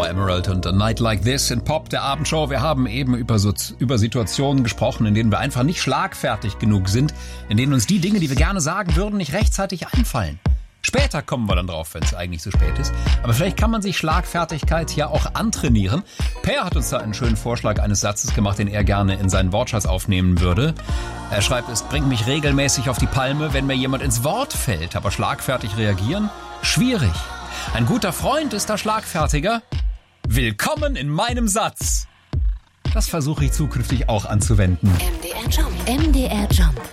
war Emerald und A Night Like This in Pop, der Abendshow. Wir haben eben über Situationen gesprochen, in denen wir einfach nicht schlagfertig genug sind, in denen uns die Dinge, die wir gerne sagen würden, nicht rechtzeitig einfallen. Später kommen wir dann drauf, wenn es eigentlich zu spät ist. Aber vielleicht kann man sich Schlagfertigkeit ja auch antrainieren. Per hat uns da einen schönen Vorschlag eines Satzes gemacht, den er gerne in seinen Wortschatz aufnehmen würde. Er schreibt, es bringt mich regelmäßig auf die Palme, wenn mir jemand ins Wort fällt. Aber schlagfertig reagieren? Schwierig. Ein guter Freund ist da schlagfertiger. Willkommen in meinem Satz. Das versuche ich zukünftig auch anzuwenden. MDR Jump. MDR Jump.